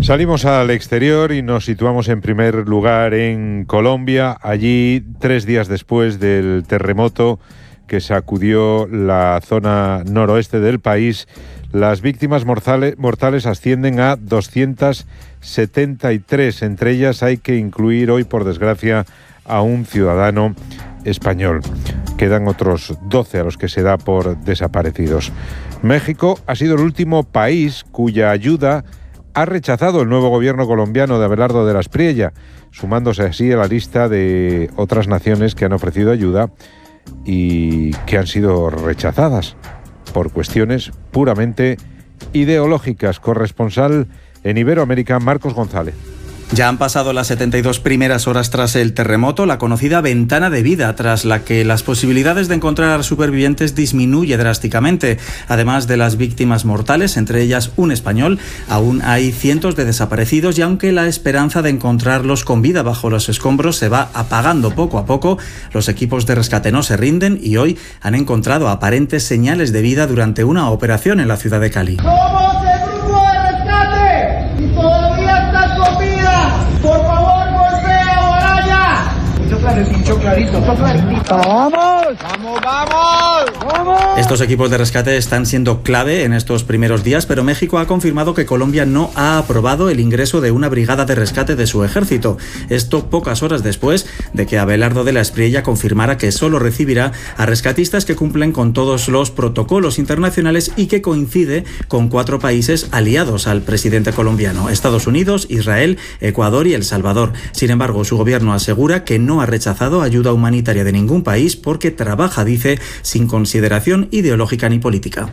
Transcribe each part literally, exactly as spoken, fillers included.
Salimos al exterior y nos situamos en primer lugar en Colombia. Allí, tres días después del terremoto que sacudió la zona noroeste del país, las víctimas mortales, mortales ascienden a doscientas setenta y tres. Entre ellas hay que incluir hoy, por desgracia, a un ciudadano español. Quedan otros doce a los que se da por desaparecidos. México ha sido el último país cuya ayuda ha rechazado el nuevo gobierno colombiano de Abelardo de la Espriella, sumándose así a la lista de otras naciones que han ofrecido ayuda y que han sido rechazadas por cuestiones puramente ideológicas. Corresponsal en Iberoamérica, Marcos González. Ya han pasado las setenta y dos primeras horas tras el terremoto, la conocida ventana de vida, tras la que las posibilidades de encontrar supervivientes disminuye drásticamente. Además de las víctimas mortales, entre ellas un español, aún hay cientos de desaparecidos y aunque la esperanza de encontrarlos con vida bajo los escombros se va apagando poco a poco, los equipos de rescate no se rinden y hoy han encontrado aparentes señales de vida durante una operación en la ciudad de Cali. ¡Somos el grupo de rescate! ¡Y todavía estás con vida! ¡Por favor, golpea o araña! Mucho clarito, clarito, clarito. ¡Vamos! ¡Vamos, vamos! ¡Vamos! Estos equipos de rescate están siendo clave en estos primeros días, pero México ha confirmado que Colombia no ha aprobado el ingreso de una brigada de rescate de su ejército. Esto pocas horas después de que Abelardo de la Espriella confirmara que solo recibirá a rescatistas que cumplen con todos los protocolos internacionales y que coincide con cuatro países aliados al presidente colombiano: Estados Unidos, Israel, Ecuador y El Salvador. Sin embargo, su gobierno asegura que no ha rechazado ayuda humanitaria de ningún país porque trabaja, dice, sin consideración ideológica ni política.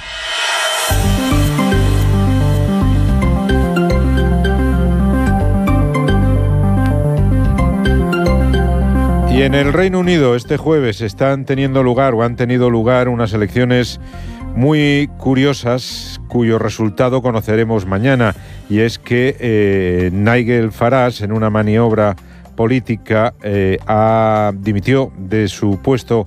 Y en el Reino Unido este jueves están teniendo lugar o han tenido lugar unas elecciones muy curiosas cuyo resultado conoceremos mañana, y es que eh, Nigel Farage, en una maniobra política, eh, ha, dimitió de su puesto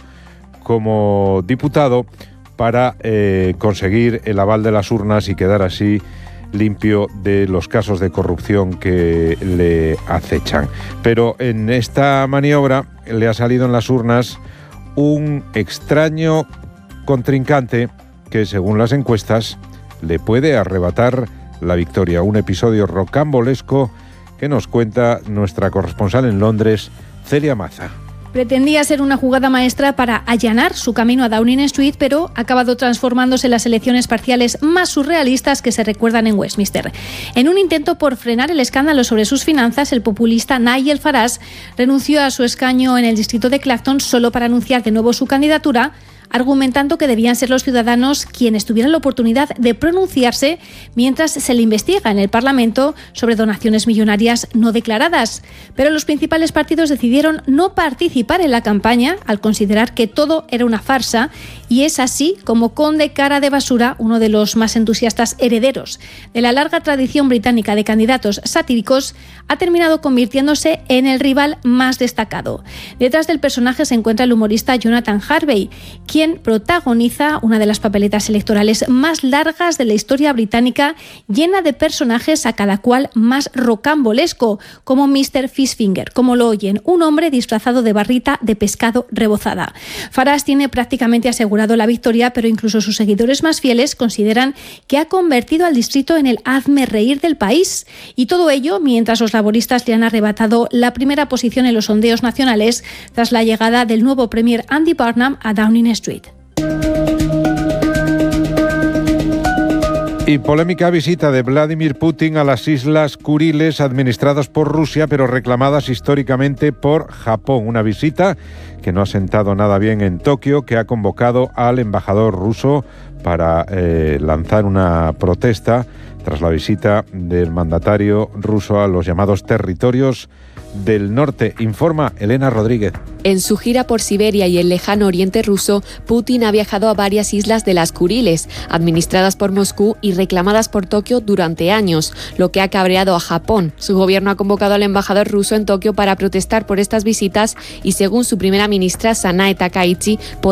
como diputado para eh, conseguir el aval de las urnas y quedar así limpio de los casos de corrupción que le acechan. Pero en esta maniobra le ha salido en las urnas un extraño contrincante que, según las encuestas, le puede arrebatar la victoria. Un episodio rocambolesco que nos cuenta nuestra corresponsal en Londres, Celia Maza. Pretendía ser una jugada maestra para allanar su camino a Downing Street, pero ha acabado transformándose en las elecciones parciales más surrealistas que se recuerdan en Westminster. En un intento por frenar el escándalo sobre sus finanzas, el populista Nigel Farage renunció a su escaño en el distrito de Clacton solo para anunciar de nuevo su candidatura, argumentando que debían ser los ciudadanos quienes tuvieran la oportunidad de pronunciarse mientras se le investiga en el Parlamento sobre donaciones millonarias no declaradas. Pero los principales partidos decidieron no participar en la campaña al considerar que todo era una farsa, y es así como Conde Cara de Basura, uno de los más entusiastas herederos de la larga tradición británica de candidatos satíricos, ha terminado convirtiéndose en el rival más destacado. Detrás del personaje se encuentra el humorista Jonathan Harvey, quien protagoniza una de las papeletas electorales más largas de la historia británica, llena de personajes a cada cual más rocambolesco, como mister Fishfinger, como lo oyen, un hombre disfrazado de barrita de pescado rebozada. Farage tiene prácticamente asegurado la victoria, pero incluso sus seguidores más fieles consideran que ha convertido al distrito en el hazme reír del país. Y todo ello mientras los laboristas le han arrebatado la primera posición en los sondeos nacionales tras la llegada del nuevo premier Andy Burnham a Downing Street. Y polémica visita de Vladimir Putin a las Islas Kuriles, administradas por Rusia, pero reclamadas históricamente por Japón. Una visita que no ha sentado nada bien en Tokio, que ha convocado al embajador ruso para eh, lanzar una protesta tras la visita del mandatario ruso a los llamados territorios del norte. Informa Elena Rodríguez. En su gira por Siberia y el lejano oriente ruso, Putin ha viajado a varias islas de las Kuriles, administradas por Moscú y reclamadas por Tokio durante años, lo que ha cabreado a Japón. Su gobierno ha convocado al embajador ruso en Tokio para protestar por estas visitas y, según su primera ministra, Sanae Takaichi, por